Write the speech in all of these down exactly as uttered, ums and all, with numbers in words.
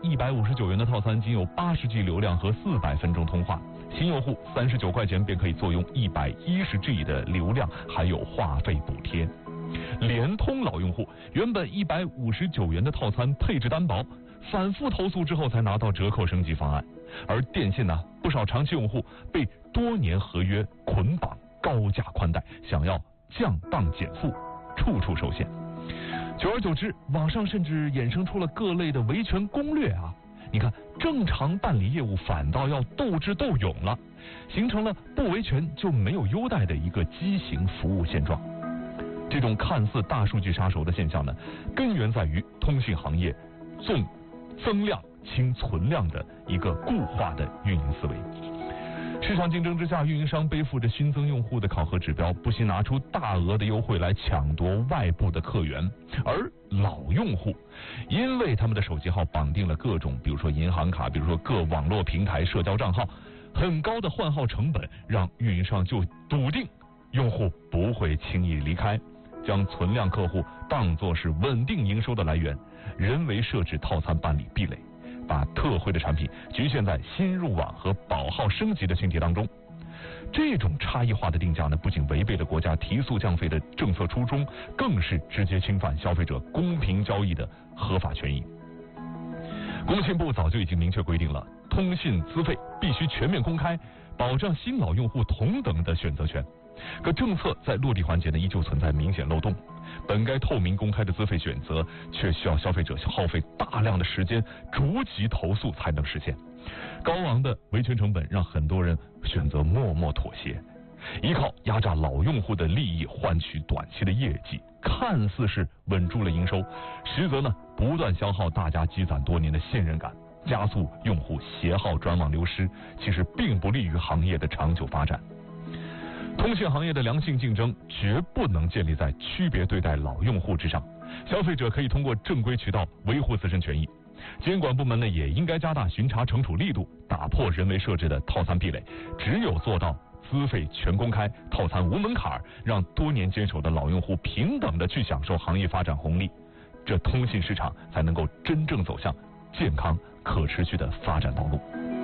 一百五十九元的套餐仅有八十 G 流量和四百分钟通话，新用户三十九块钱便可以坐拥一百一十 G 的流量，还有话费补贴。联通老用户原本一百五十九元的套餐配置单薄，反复投诉之后才拿到折扣升级方案。而电信呢，不少长期用户被多年合约捆绑，高价宽带，想要降档减负，处处受限。久而久之，网上甚至衍生出了各类的维权攻略啊！你看，正常办理业务反倒要斗智斗勇了，形成了不维权就没有优待的一个畸形服务现状。这种看似大数据杀熟的现象呢，根源在于通信行业重增量轻存量的一个固化的运营思维。市场竞争之下，运营商背负着新增用户的考核指标，不惜拿出大额的优惠来抢夺外部的客源。而老用户，因为他们的手机号绑定了各种，比如说银行卡，比如说各网络平台社交账号，很高的换号成本让运营商就笃定用户不会轻易离开，将存量客户当作是稳定营收的来源，人为设置套餐办理壁垒，把特惠的产品局限在新入网和保号升级的群体当中。这种差异化的定价呢，不仅违背了国家提速降费的政策初衷，更是直接侵犯消费者公平交易的合法权益。工信部早就已经明确规定了，通信资费必须全面公开，保障新老用户同等的选择权。可政策在落地环节呢，依旧存在明显漏洞。本该透明公开的资费选择，却需要消费者耗费大量的时间逐级投诉才能实现。高昂的维权成本让很多人选择默默妥协，依靠压榨老用户的利益换取短期的业绩，看似是稳住了营收，实则呢不断消耗大家积攒多年的信任感，加速用户携号转网流失，其实并不利于行业的长久发展。通信行业的良性竞争绝不能建立在区别对待老用户之上，消费者可以通过正规渠道维护自身权益。监管部门呢也应该加大巡查惩处力度，打破人为设置的套餐壁垒。只有做到资费全公开，套餐无门槛，让多年坚守的老用户平等的去享受行业发展红利，这通信市场才能够真正走向健康可持续的发展道路。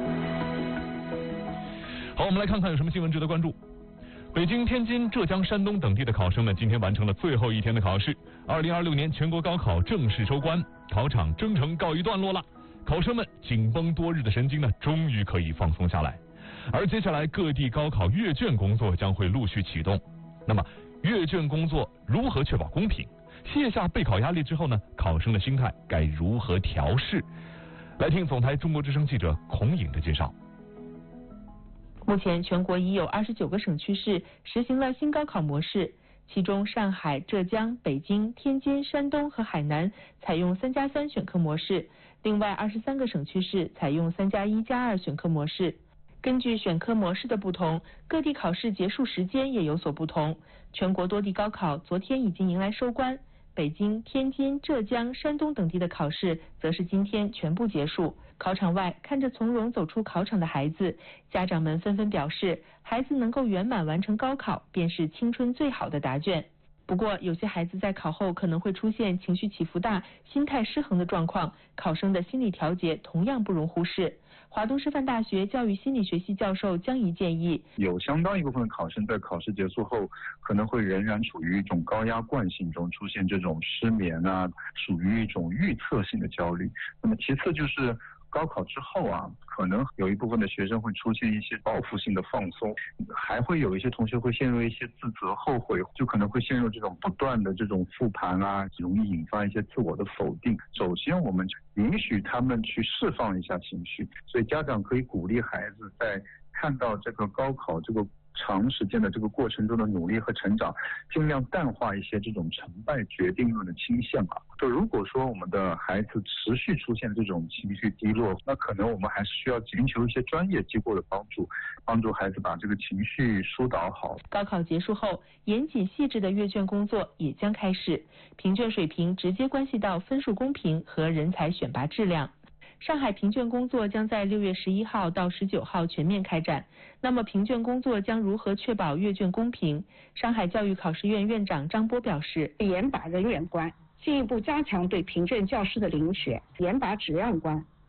好，我们来看看有什么新闻值得关注。北京、天津、浙江、山东等地的考生们今天完成了最后一天的考试。二零二六年全国高考正式收官，考场征程告一段落了。考生们紧绷多日的神经呢，终于可以放松下来。而接下来各地高考阅卷工作将会陆续启动。那么，阅卷工作如何确保公平？卸下备考压力之后呢，考生的心态该如何调试？来听总台中国之声记者孔颖的介绍。 目前，全国已有二十九个省区市实行了新高考模式，其中上海、浙江、北京、天津、山东和海南采用三加三选科模式，另外二十三个省区市采用三加一加二选科模式。根据选科模式的不同，各地考试结束时间也有所不同。全国多地高考昨天已经迎来收官，北京、天津、浙江、山东等地的考试则是今天全部结束。考场外看着从容走出考场的孩子，家长们纷纷表示，孩子能够圆满完成高考，便是青春最好的答卷。不过，有些孩子在考后可能会出现情绪起伏大、心态失衡的状况，考生的心理调节同样不容忽视。华东师范大学教育心理学系教授江怡建议， 有相当一部分的考生在考试结束后，可能会仍然处于一种高压惯性中，出现这种失眠啊，属于一种预测性的焦虑。那么其次就是高考之后啊，可能有一部分的学生会出现一些报复性的放松，还会有一些同学会陷入一些自责、后悔，就可能会陷入这种不断的这种复盘啊，容易引发一些自我的否定。首先，我们允许他们去释放一下情绪，所以家长可以鼓励孩子在看到这个高考这个长时间的这个过程中的努力和成长，尽量淡化一些这种成败决定论的倾向啊。就如果说我们的孩子持续出现这种情绪低落，那可能我们还是需要寻求一些专业机构的帮助，帮助孩子把这个情绪疏导好。 高考结束后，严谨细致的阅卷工作也将开始，评卷水平直接关系到分数公平和人才选拔质量。上海评卷工作将在六月十一号到十九号全面开展。那么评卷工作将如何确保阅卷公平？上海教育考试院院长张波表示， 严把人员关，进一步加强对评卷教师的遴选，严把质量关，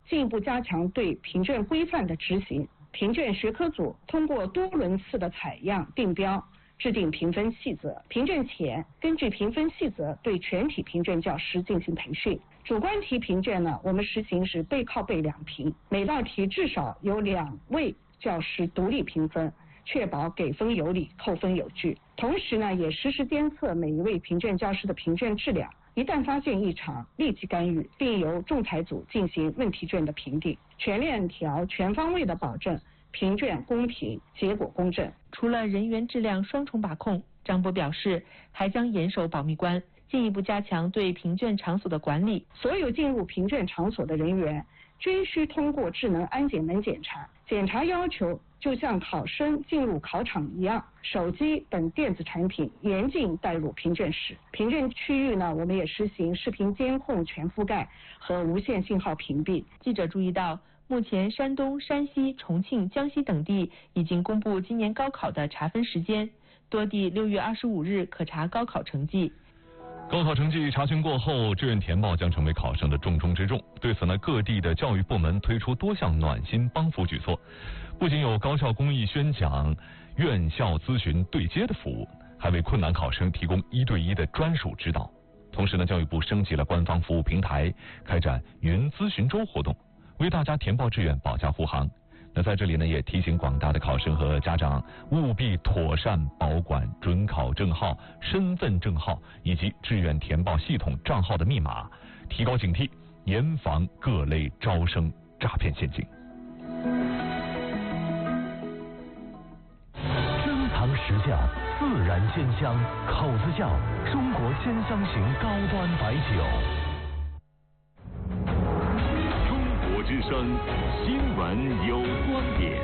进一步加强对评卷规范的执行。评卷学科组通过多轮次的采样定标，制定评分细则。评卷前，根据评分细则对全体评卷教师进行培训。主观题评卷呢，我们实行是背靠背两评，每道题至少有两位教师独立评分，确保给分有理，扣分有据。同时呢，也实时监测每一位评卷教师的评卷质量，一旦发现异常，立即干预，并由仲裁组进行问题卷的评定，全链条、全方位的保证评卷公平、结果公正。 除了人员质量双重把控，张波表示，还将严守保密关，进一步加强对评卷场所的管理。 所有进入评卷场所的人员均需通过智能安检门检查，检查要求就像考生进入考场一样，手机等电子产品严禁带入评卷室。评卷区域呢，我们也实行视频监控全覆盖和无线信号屏蔽。 记者注意到，目前山东、山西、重庆、江西等地已经公布今年高考的查分时间，多地六月二十五日可查高考成绩。 高考成绩查询过后，志愿填报将成为考生的重中之重。对此呢，各地的教育部门推出多项暖心帮扶举措，不仅有高校公益宣讲、院校咨询对接的服务，还为困难考生提供一对一的专属指导。同时呢，教育部升级了官方服务平台，开展云咨询周活动，为大家填报志愿保驾护航。那在这里呢，也提醒广大的考生和家长务必妥善保管准考证号、身份证号以及志愿填报系统账号的密码，提高警惕，严防各类招生诈骗陷阱。 珍藏实教，自然鲜香，口子窖中国鲜香型高端白酒。 中国之声，新闻有观点。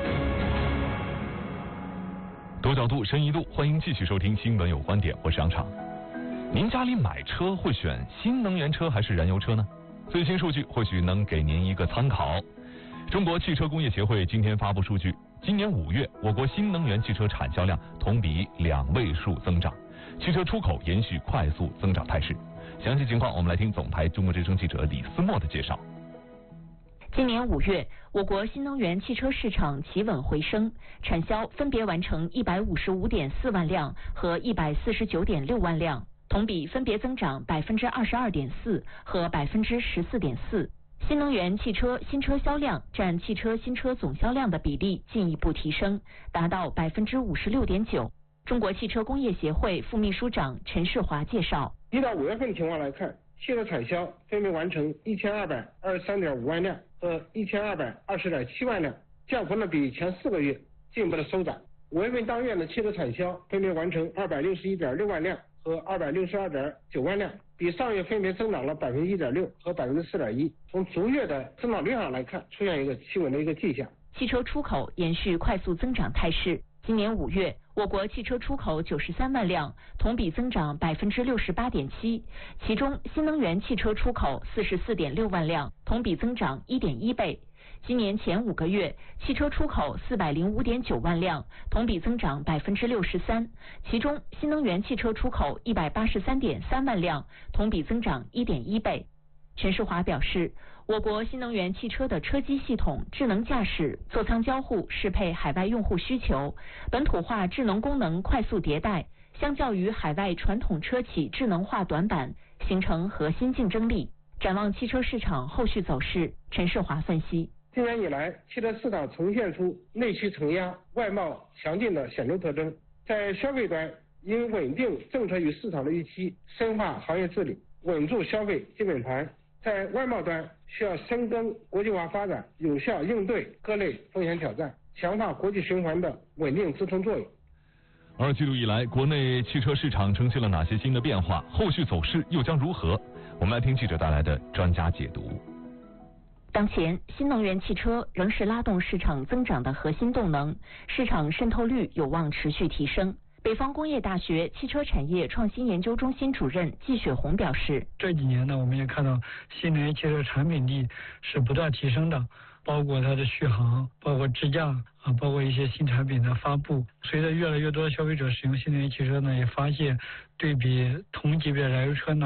多角度，深一度，欢迎继续收听新闻有观点，我是杨畅。您家里买车会选新能源车还是燃油车呢？最新数据或许能给您一个参考。中国汽车工业协会今天发布数据，今年五月，我国新能源汽车产销量同比两位数增长，汽车出口延续快速增长态势。详细情况，我们来听总台中国之声记者李思墨的介绍。 今年五月，我国新能源汽车市场企稳回升，产销分别完成一百五十五点四万辆和一百四十九点六万辆，同比分别增长百分之二十二点四和百分之十四点四。新能源汽车新车销量占汽车新车总销量的比例进一步提升，达到百分之五十六点九。中国汽车工业协会副秘书长陈世华介绍， 一到五月份情况来看，汽车产销分别完成一千二百二十三点五万辆和一千二百二十点七万辆，降幅呢比前四个月进一步的收窄。五月份当月呢，汽车产销分别完成二百六十一点六万辆和二百六十二点九万辆，比上月分别增长了百分之一点六和百分之四点一。从逐月的增长率上来看，出现一个企稳的一个迹象。 汽车出口延续快速增长态势。今年五月，我国汽车出口九十三万辆，同比增长百分之六十八点七，其中新能源汽车出口四十四点六万辆，同比增长一点一倍。今年前五个月，汽车出口四百零五点九万辆，同比增长百分之六十三，其中新能源汽车出口一百八十三点三万辆，同比增长一点一倍。陈世华表示，我国新能源汽车的车机系统、智能驾驶、座舱交互适配海外用户需求，本土化智能功能快速迭代，相较于海外传统车企智能化短板，形成核心竞争力。展望汽车市场后续走势，陈世华分析， 今年以来，汽车市场呈现出内需承压、外贸强劲的显著特征。在消费端，应稳定政策与市场的预期，深化行业治理，稳住消费基本盘。在外贸端，需要深耕国际化发展，有效应对各类风险挑战，强化国际循环的稳定支撑作用。 二季度以来，国内汽车市场呈现了哪些新的变化？后续走势又将如何？我们来听记者带来的专家解读。 当前，新能源汽车仍是拉动市场增长的核心动能，市场渗透率有望持续提升。北方工业大学汽车产业创新研究中心主任季雪红表示， 这几年呢，我们也看到新能源汽车产品力是不断提升的，包括它的续航，包括支架啊，包括一些新产品的发布。随着越来越多的消费者使用新能源汽车呢，也发现对比同级别燃油车呢，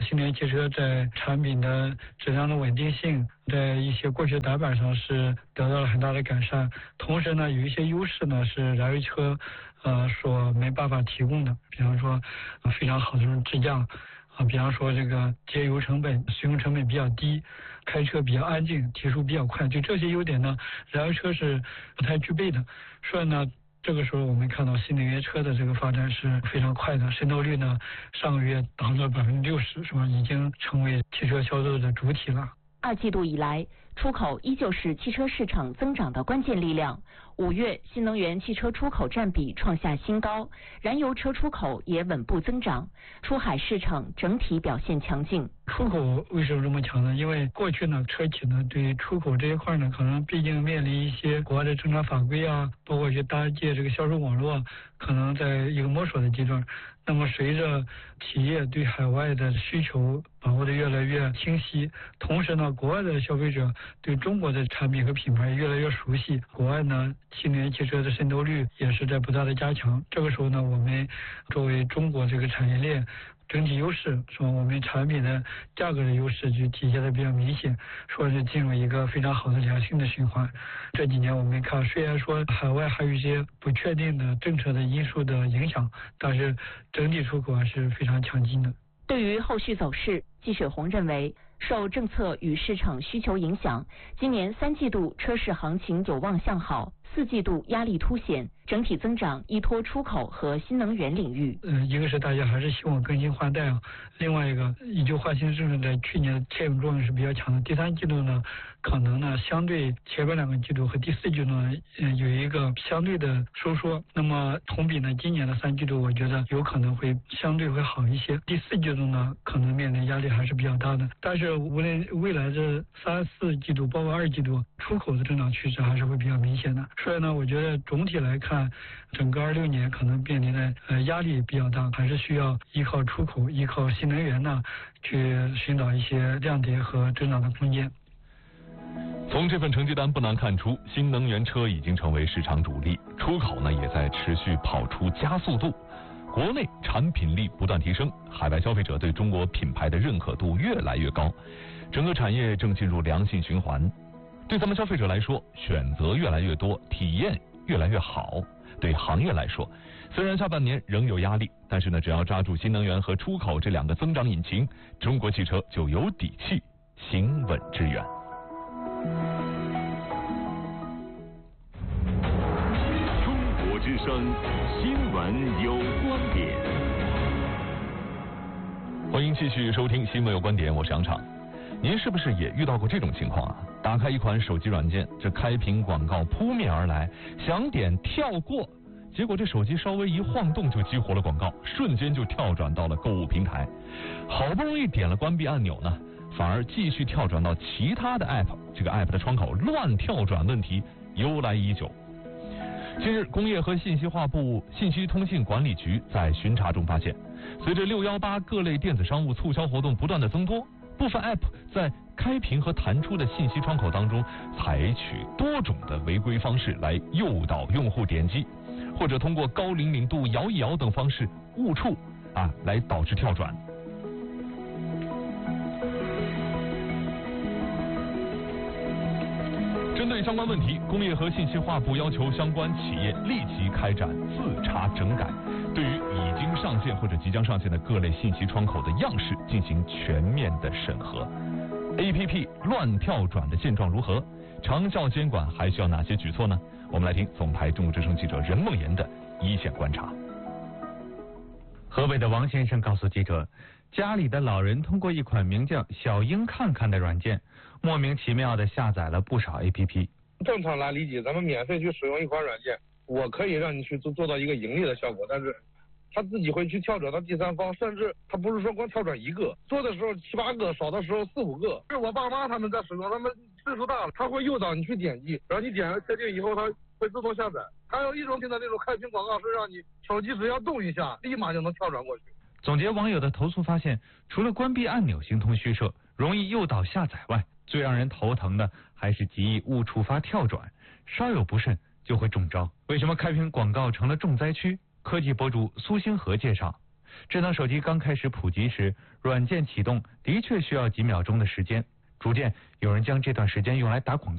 新能源汽车在产品的质量的稳定性，在一些过去打板上是得到了很大的改善。同时呢，有一些优势呢是燃油车呃所没办法提供的，比方说、呃、非常好的这种智驾啊，比方说这个节油成本、使用成本比较低，开车比较安静，提速比较快，就这些优点呢，燃油车是不太具备的。所以呢，这个时候我们看到新能源车的这个发展是非常快的，渗透率呢上个月达到了百分之六十，是吧？已经成为汽车销售的主体了。 二季度以来，出口依旧是汽车市场增长的关键力量。五月，新能源汽车出口占比创下新高，燃油车出口也稳步增长，出海市场整体表现强劲。 出口为什么这么强呢？因为过去呢，车企呢对出口这一块呢，可能毕竟面临一些国外的政策法规啊，包括去搭建这个销售网络，可能在一个摸索的阶段。那么随着企业对海外的需求把握的越来越清晰，同时呢，国外的消费者对中国的产品和品牌越来越熟悉，国外呢新能源汽车的渗透率也是在不断的加强。这个时候呢，我们作为中国这个产业链整体优势，说我们产品的价格的优势就体现的比较明显，说是进入一个非常好的良性的循环。这几年我们看，虽然说海外还有一些不确定的政策的因素的影响，但是整体出口还是非常强劲的。 对于后续走势，季雪红认为，受政策与市场需求影响，今年三季度车市行情有望向好，四季度压力凸显，整体增长依托出口和新能源领域。 呃，一个是大家还是希望更新换代啊，另外一个以旧换新政策在去年的牵引作用是比较强的。第三季度呢，可能呢相对前面两个季度和第四季度呢，呃有一个相对的收缩。那么同比呢，今年的三季度我觉得有可能会相对会好一些。第四季度呢，可能面临压力还是比较大的。但是无论未来这三四季度，包括二季度，出口的增长趋势还是会比较明显的。所以呢，我觉得总体来看，整个二六年可能面临的呃压力比较大，还是需要依靠出口、依靠新能源呢，去寻找一些亮点和增长的空间。 从这份成绩单不难看出，新能源车已经成为市场主力，出口呢也在持续跑出加速度。国内产品力不断提升，海外消费者对中国品牌的认可度越来越高，整个产业正进入良性循环。对咱们消费者来说，选择越来越多，体验越来越好。对行业来说，虽然下半年仍有压力，但是呢，只要抓住新能源和出口这两个增长引擎，中国汽车就有底气行稳致远。 中国之声新闻有观点， 欢迎继续收听新闻有观点，我是杨畅。您是不是也遇到过这种情况啊？打开一款手机软件，这开屏广告扑面而来，想点跳过，结果这手机稍微一晃动就激活了广告，瞬间就跳转到了购物平台。好不容易点了关闭按钮呢，反而继续跳转到其他的 app， 这个 app 的窗口乱跳转问题由来已久。近日，工业和信息化部信息通信管理局在巡查中发现，随着六一八各类电子商务促销活动不断的增多，部分 app 在开屏和弹出的信息窗口当中，采取多种的违规方式来诱导用户点击，或者通过高灵敏度、摇一摇等方式误触啊，来导致跳转。针对相关问题，工业和信息化部要求相关企业立即开展自查整改，对于已经上线或者即将上线的各类信息窗口的样式进行全面的审核。A P P 乱跳转的现状如何？长效监管还需要哪些举措呢？我们来听总台中国之声记者任梦妍的一线观察。 河北的王先生告诉记者，家里的老人通过一款名叫小鹰看看的软件，莫名其妙的下载了不少 A P P。 正常来理解，咱们免费去使用一款软件，我可以让你去做做到一个盈利的效果，但是他自己会去跳转到第三方，甚至他不是说光跳转一个，多的时候七八个，少的时候四五个。是我爸妈他们在使用，他们岁数大了，他会诱导你去点击，然后你点了确定以后，他会自动下载。还有一种现在那种开屏广告是让你手机只要动一下，立马就能跳转过去。 总结网友的投诉发现，除了关闭按钮形同虚设，容易诱导下载外，最让人头疼的还是极易误触发跳转，稍有不慎就会中招。为什么开屏广告成了重灾区？科技博主苏星河介绍， 智能手机刚开始普及时，软件启动的确需要几秒钟的时间，逐渐有人将这段时间用来打广告。